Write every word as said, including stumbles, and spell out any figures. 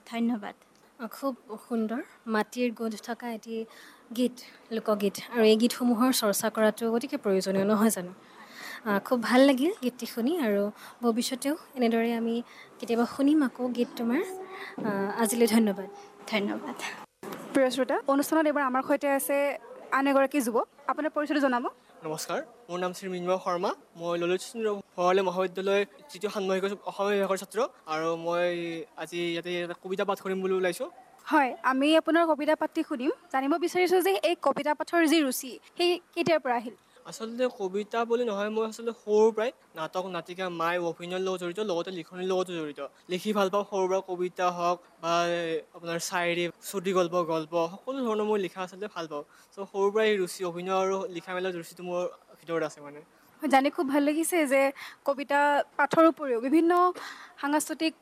ধন্যবাদ। খুব সুন্দৰ মাটিৰ গোন্ধ থকা এটি গীত, লোকগীত, আৰু এই গীতসমূহৰ চৰ্চা কৰাটো গতিকে প্ৰয়োজনীয় নহয় জানো? খুব ভাল লাগিল গীতটি শুনি, আৰু ভৱিষ্যতেও এনেদৰে আমি কেতিয়াবা শুনিম আকৌ গীত তোমাৰ। আজিলৈ ধন্যবাদ। ধন্যবাদ। প্ৰিয় শ্ৰোতা, অনুষ্ঠানত এইবাৰ আমাৰ সৈতে আছে আন এগৰাকী যুৱক। আপোনাৰ পৰিচয়টো জনাব। নমস্কাৰ, মোৰ নাম শ্ৰী মৃন্ময় শৰ্মা। মই ললিত ভৰালী মহাবিদ্যালয় তৃতীয় ষাণ্মাসিকৰ অসমীয়া বিভাগৰ ছাত্ৰ, আৰু মই আজি ইয়াতে এটা কবিতা পাঠ কৰিম বুলি ওলাইছোঁ। হয়, আমি আপোনাৰ কবিতা পাঠটি শুনিম। জানিব বিচাৰিছোঁ যে এই কবিতা পাঠৰ যি ৰুচি, সেই কেতিয়াৰ পৰা আহিল? আচলতে কবিতা বুলি নহয়, মই আচলতে সৰুৰ পৰাই নাটক, নাটিকা, মাই অভিনয়ৰ লগত জড়িত, লগতে লিখনিৰ লগতো জড়িত। লিখি ভাল পাওঁ সৰুৰ পৰা, কবিতা হওক বা আপোনাৰ শায়েৰী, চুটি গল্প, গল্প সকলো ধৰণৰ মই লিখা আচলতে ভাল পাওঁ। চ' সৰুৰ পৰাই এই ৰুচি, অভিনয় আৰু লিখা মেলাৰ ৰুচিটো মোৰ ভিতৰত আছে মানে। জানি খুব ভাল লাগিছে যে কবিতা পাঠৰ উপৰিও বিভিন্ন সাংস্কৃতিক